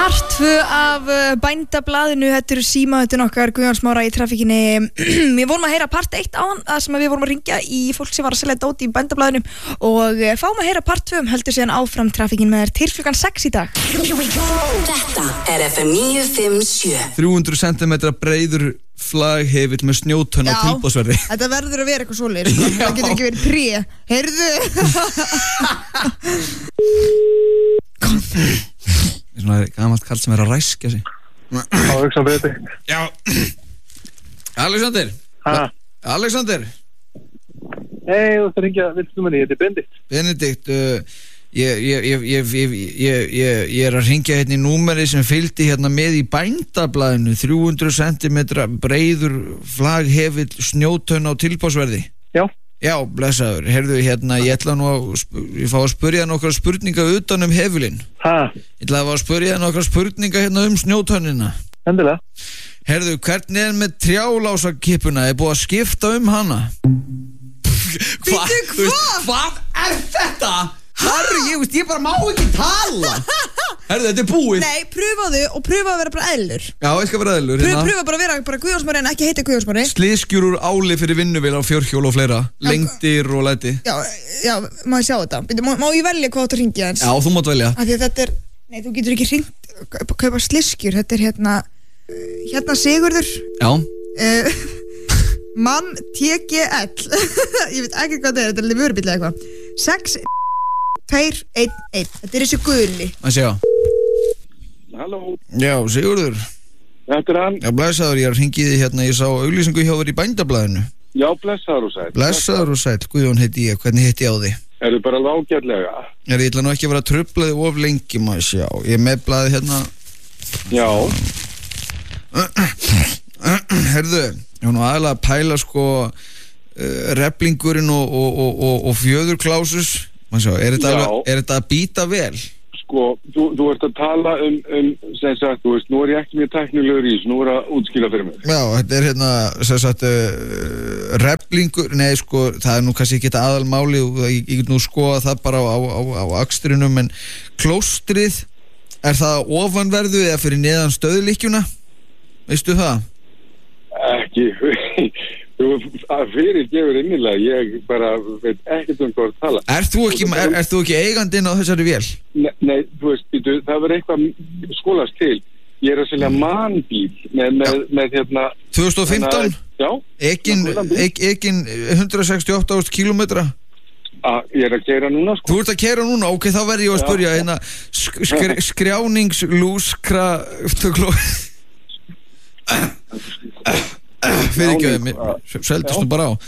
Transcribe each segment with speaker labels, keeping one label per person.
Speaker 1: Part 2 af bændablaðinu. Þetta eru símaðutin okkar Guðjón Smára í trafikkinni. Við vorum að heyra part 1 áðan, það sem við vorum að ringja í fólk sem var að selja dót í bændablaðinu, og fáum að heyra part 2, heldur síðan áfram trafikkin með þér til klukkan 6 í dag.
Speaker 2: Þetta er FM 957.
Speaker 3: 300 cm breiður flaghefill með snjótönn á tilboðsverði.
Speaker 1: Þetta verður að vera eitthvað svoleiðis. Það getur ekki verið tré. Heyrðu.
Speaker 3: Svona gamalt kall sem að ræskja sig.
Speaker 4: Alexander.
Speaker 3: Já. Alexander. Alexander.
Speaker 4: Hei, þú ert að ringja viltumanni, þetta Benedikt.
Speaker 3: Benedikt, ég er að ringja hérna í númeri sem fylgdi hérna með í bændablaðinu. 300 cm breiður flaghefill snjótönn á tilboðsverði. Já, blessaður. Heyrðu, hérna, ég ætla nú að fá að spyrja nokkra spurninga utan hefilinn. Ég ætla að spyrja nokkra spurninga hérna snjótönnina.
Speaker 4: Endilega.
Speaker 3: Heyrðu, hvernig er með trjálásakippuna? Er búið að skipta hana? Hvað er þetta? Harri, ég bara má ekki tala. Herðu, þetta er búið.
Speaker 1: Nei, pröfaðu og pröfa að vera bara eðlur.
Speaker 3: Já, ég skal vera eðlur.
Speaker 1: Pröfa bara að vera bara Guðjón Smári en ekki heita Guðjón Smári.
Speaker 3: Slískjur úr áli fyrir vinnuvél á fjórhjól og fleira. Lengdir og læti.
Speaker 1: Já, má ég sjá þetta? Má ég velja hvað þú hringja eins?
Speaker 3: Já, þú mátt velja.
Speaker 1: Af því að þetta er, nei, þú getur ekki hringt kaupa slískjur. Þetta er hérna Sigurður.
Speaker 3: Já.
Speaker 1: Mann TGL. Ég veit ekki hvað þetta er alveg vörubíll eða eitthvað. 6 2 1 1. Þetta er þessi guli.
Speaker 3: Að sjá.
Speaker 4: Halló.
Speaker 3: Já, Sigurður.
Speaker 4: Þetta er hann.
Speaker 3: Já, blessaður, ég hringiði hérna, ég sá auglýsingu hjá þér í bændablaðinu.
Speaker 4: Já, blessaður og sæll.
Speaker 3: Blessaður og sæll, Guðjón heiti ég, hvernig heiti ég á því?
Speaker 4: Eru bara ágætlega.
Speaker 3: Ég ætla nú ekki að vera að trufla þig of lengi, maður sjá. Ég er með blaðið hérna.
Speaker 4: Já.
Speaker 3: Herðu, ég var nú aðalega að pæla sko reflingurinn og fjöðurklásus. Maður sjá, er þetta að býta vel?
Speaker 4: Sko, þú ert að tala sem sagt, þú veist, nú er ég ekki mjög tæknilegur í þessu, nú er að útskýra fyrir mig.
Speaker 3: Já, þetta er hérna, sem sagt, reflingur, nei, sko, það er nú kannski ekki þetta aðalmáli og ég get nú skoða það bara á akstrinum, en klóstrið, er það ofanverðu eða fyrir neðan stöðlíkjuna? Veistu það?
Speaker 4: Ekki, þú fyrir gefur innilega, ég bara veit ekkert hvað að tala.
Speaker 3: Er þú ekki eigandinn á þessari vél?
Speaker 4: Nei, þú veist, það verður eitthvað skólast til. Ég er að selja mannbíl með hérna
Speaker 3: 2015?
Speaker 4: Já.
Speaker 3: Ekin 168.000 kilometra?
Speaker 4: Ég er að keyra núna, sko.
Speaker 3: Þú ert að keyra núna? Ok, þá verður ég að spyrja hérna fyrirgjöðu mig, seldist þú bara á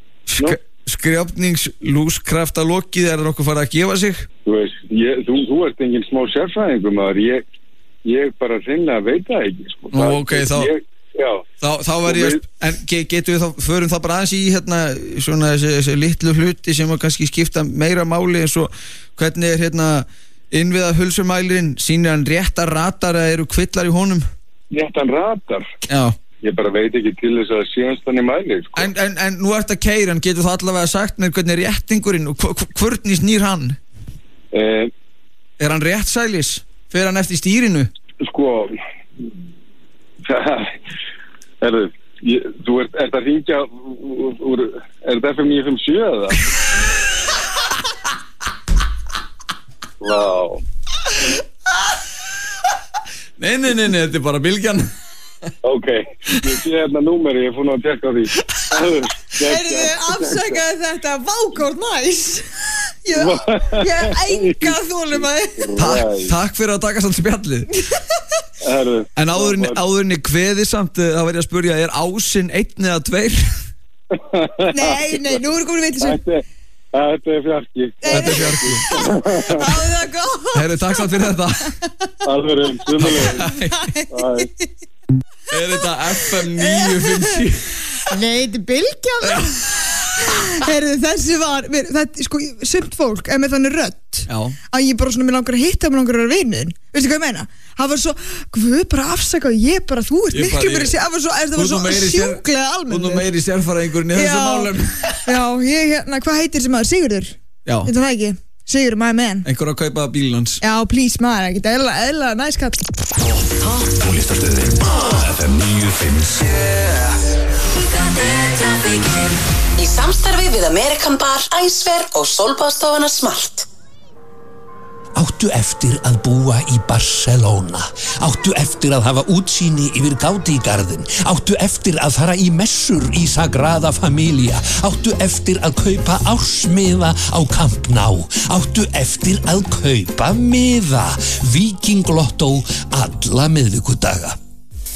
Speaker 3: skrjáfningslúskraftalokið, er það nokkuð farið að gefa sig?
Speaker 4: Þú veist, þú ert engin smá sérfræðingur maður, ég bara hreinlega veit það ekki, sko.
Speaker 3: Nú, ok, þá verður ég en getum við þá, förum það bara aðeins í hérna, svona þessi litlu hluti sem að kannski skipta meira máli, eins og hvernig er hérna innviða hulsumælirinn, sýnir hann réttar ratar eða eru kvillar í honum?
Speaker 4: Réttan ratar?
Speaker 3: Já.
Speaker 4: Ég bara veit ekki til þess að síðanst hann í mæli, sko.
Speaker 3: En nú ert að keyra, hann getur það allavega sagt mér hvernig er réttingurinn og hvernig snýr hann? Er hann réttsælis? Fer hann eftir stýrinu? Sko,
Speaker 4: þú ert að hringja úr, er þetta FM 957 eða? Vá.
Speaker 3: Nei, þetta er bara bylgjan.
Speaker 4: Ok, ég sé hérna númeri, ég fór nú að tekka því.
Speaker 1: Heyrðu, afsakaðu þetta, vákort næs. Ég er enga þólum að
Speaker 3: Takk fyrir að taka samt spjallið. En áðurinni kveði samt, þá verð ég að spyrja, er ásinn 1 eða 2?
Speaker 1: Nei, nú er komin veit þessu.
Speaker 4: Þetta er fjarki.
Speaker 1: Það er gott.
Speaker 3: Heyrðu, takk samt fyrir þetta.
Speaker 4: Alveg, sumulega.
Speaker 3: Er þetta FM 957?
Speaker 1: Nei, þetta er bylgjan. Heyrðu, þessi var sko, sumt fólk er með þannig rödd að ég bara svona, mér langar að hitta, mér langar að vera vinur. Veistu hvað ég meina? Það var svo, guð, bara afsaka, þú ert miklu meiri sér, það var svo sjúklega almennt.
Speaker 3: Þú nú meiri sérfræðingurinn í þessum málum.
Speaker 1: Já, hvað heitir þessi maður? Sigurður?
Speaker 3: Já.
Speaker 1: Þetta það ekki? Sigur, my man.
Speaker 3: Einhver að kaupa bílinn hans.
Speaker 1: Já, please, maður, ekkert eðla, næskall.
Speaker 5: Tónlistarstöðin FM 957.
Speaker 2: Í samstarfi við American Bar, Æsver og Sólbaðstofuna Smart.
Speaker 5: Áttu eftir að búa í Barcelona. Áttu eftir að hafa útsýni yfir Gaudí-garðinn. Áttu eftir að fara í messur í Sagrada Familia. Áttu eftir að kaupa ársmiða á Camp Nou. Áttu eftir að kaupa miða. Víking Lotto alla miðvikudaga.